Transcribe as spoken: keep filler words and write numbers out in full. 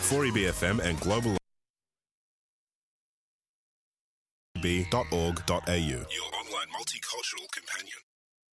four E B F M and global dot org dot a u. Your online multicultural companion.